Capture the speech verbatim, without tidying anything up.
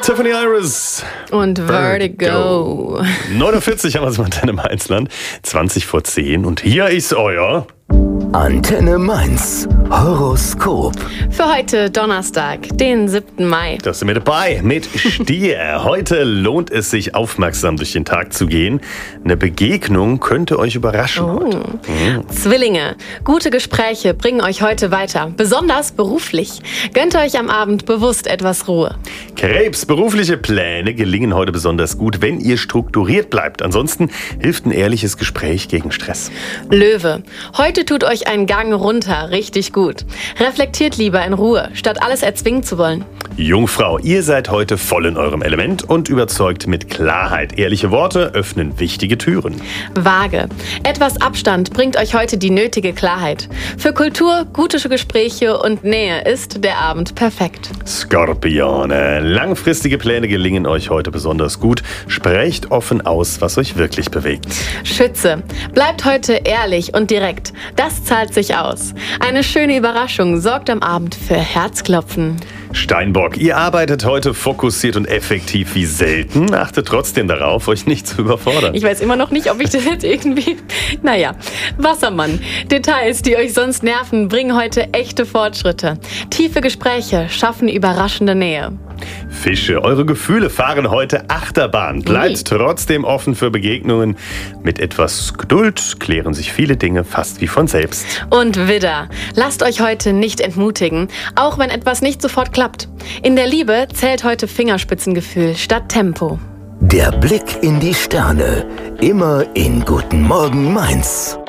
Tiffany Iris. Und Vertigo. neunundvierzig haben wir es mit Antenne Mainzland. zwanzig vor zehn. Und hier ist euer Antenne Mainz Horoskop. Für heute Donnerstag, den siebten Mai. Da sind wir dabei mit Stier. Heute lohnt es sich, aufmerksam durch den Tag zu gehen. Eine Begegnung könnte euch überraschen Oh. heute. Mhm. Zwillinge, gute Gespräche bringen euch heute weiter, besonders beruflich. Gönnt euch am Abend bewusst etwas Ruhe. Krebs, berufliche Pläne gelingen heute besonders gut, wenn ihr strukturiert bleibt. Ansonsten hilft ein ehrliches Gespräch gegen Stress. Löwe, heute tut euch ein Gang runter richtig gut. Reflektiert lieber in Ruhe, statt alles erzwingen zu wollen. Jungfrau, ihr seid heute voll in eurem Element und überzeugt mit Klarheit. Ehrliche Worte öffnen wichtige Türen. Waage, etwas Abstand bringt euch heute die nötige Klarheit. Für Kultur, gute Gespräche und Nähe ist der Abend perfekt. Skorpione, langfristige Pläne gelingen euch heute besonders gut. Sprecht offen aus, was euch wirklich bewegt. Schütze, bleibt heute ehrlich und direkt. Das zahlt sich aus. Eine schöne Überraschung sorgt am Abend für Herzklopfen. Steinbock, ihr arbeitet heute fokussiert und effektiv wie selten. Achtet trotzdem darauf, euch nicht zu überfordern. Ich weiß immer noch nicht, ob ich das jetzt irgendwie... Naja, Wassermann. Details, die euch sonst nerven, bringen heute echte Fortschritte. Tiefe Gespräche schaffen überraschende Nähe. Fische, eure Gefühle fahren heute Achterbahn. Bleibt trotzdem offen für Begegnungen. Mit etwas Geduld klären sich viele Dinge fast wie von selbst. Und Widder, lasst euch heute nicht entmutigen, auch wenn etwas nicht sofort klappt. In der Liebe zählt heute Fingerspitzengefühl statt Tempo. Der Blick in die Sterne. Immer in Guten Morgen Mainz.